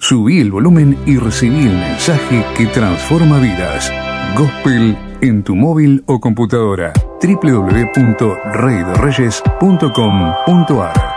Subí el volumen y recibí el mensaje que transforma vidas. Gospel en tu móvil o computadora. www.reydoreyes.com.ar